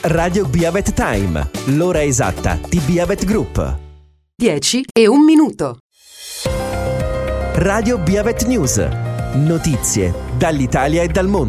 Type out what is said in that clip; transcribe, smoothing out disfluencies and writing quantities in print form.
Radio Beavet Time, l'ora esatta di Beavet Group. 10 e 1 minuto. Radio Beavet News, notizie dall'Italia e dal mondo.